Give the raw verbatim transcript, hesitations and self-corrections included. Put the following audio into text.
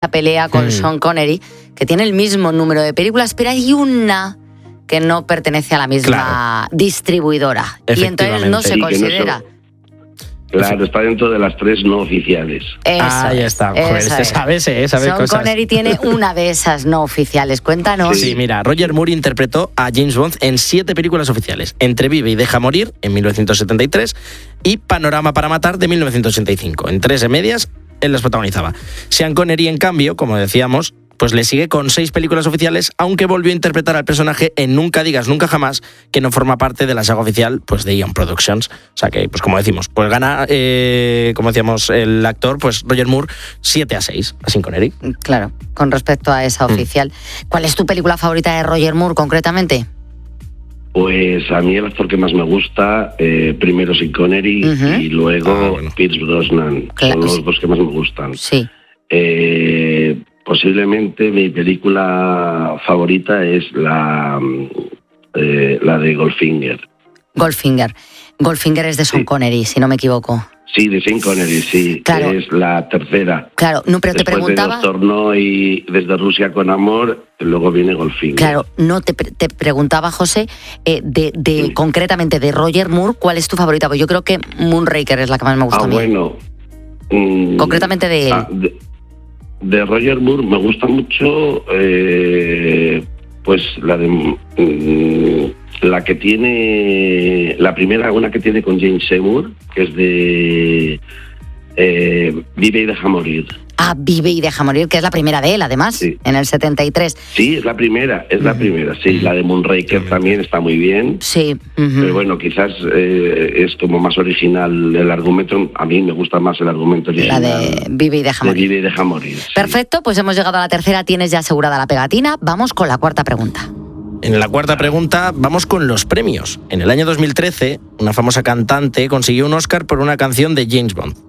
esa pelea con mm. Sean Connery, que tiene el mismo número de películas, pero hay una que no pertenece a la misma claro. distribuidora. Y entonces no se sí, considera... Claro, está dentro de las tres no oficiales. Eso ah, ya está. Joder, este sabe, eh, sabe Sean cosas. Connery tiene una de esas no oficiales. Cuéntanos. Sí, mira, Roger Moore interpretó a James Bond en siete películas oficiales. Entre Vive y Deja Morir, en mil novecientos setenta y tres, y Panorama para Matar, de mil novecientos ochenta y cinco. En tres de medias, él las protagonizaba. Sean Connery, en cambio, como decíamos, pues le sigue con seis películas oficiales, aunque volvió a interpretar al personaje en Nunca digas nunca jamás, que no forma parte de la saga oficial pues de Eon Productions. O sea que, pues como decimos, pues gana, eh, como decíamos, el actor, pues Roger Moore, siete a seis a Sean Connery. Claro, con respecto a esa oficial. Mm. ¿Cuál es tu película favorita de Roger Moore, concretamente? Pues a mí el actor que más me gusta, eh, primero Sean Connery uh-huh. y luego ah, bueno. Pierce Brosnan. Claro. Son los dos que más me gustan. Sí. Eh... Posiblemente mi película favorita es la, eh, la de Goldfinger. Goldfinger. Goldfinger es de Sean sí. Connery, si no me equivoco. Sí, de Sean Connery, sí. Claro. Es la tercera. Claro, no, pero Después te preguntaba... de Doctor No y Desde Rusia con Amor, luego viene Goldfinger. Claro, no, te, te preguntaba, José, eh, de, de sí. concretamente de Roger Moore, ¿cuál es tu favorita? Pues yo creo que Moonraker es la que más me gusta ah, a mí. bueno. Mm, concretamente de él. Ah, de... De Roger Moore me gusta mucho, eh, pues la de mm, la que tiene, la primera, una que tiene con James Seymour, que es de eh, Vive y Deja Morir. Ah, Vive y Deja Morir, que es la primera de él, además, sí. en el setenta y tres. Sí, es la primera, es uh-huh. la primera, sí. La de Moonraker uh-huh. también está muy bien. Sí. Uh-huh. Pero bueno, quizás eh, es como más original el argumento. A mí me gusta más el argumento original. La de Vive y Deja Morir. De Vive y Deja Morir, sí. Perfecto, pues hemos llegado a la tercera, tienes ya asegurada la pegatina. Vamos con la cuarta pregunta. En la cuarta pregunta vamos con los premios. En el año dos mil trece, una famosa cantante consiguió un Oscar por una canción de James Bond.